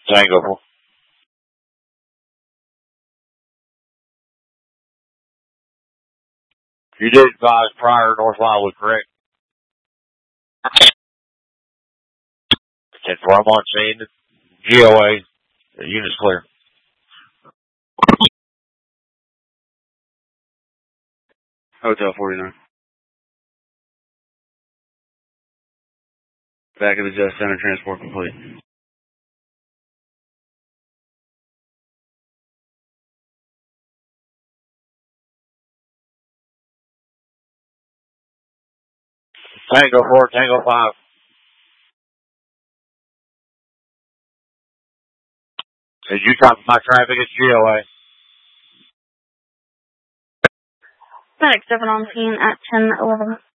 Tango 4. You did advise prior North Wildwood, correct? 10-4, I'm on scene. GOA. Unit's clear. Hotel 49. Back of the Just Center, transport complete. Tango 4, Tango 5. Did you copy my traffic? It's GOA. Medic 7 on scene at 10:11.